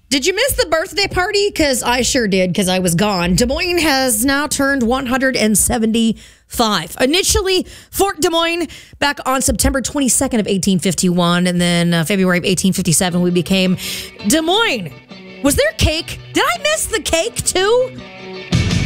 Did you miss the birthday party? Because I sure did, because I was gone. Des Moines has now turned 175. Initially, Fort Des Moines back on September 22nd of 1851, and then February of 1857, we became Des Moines. Was there cake? Did I miss the cake too?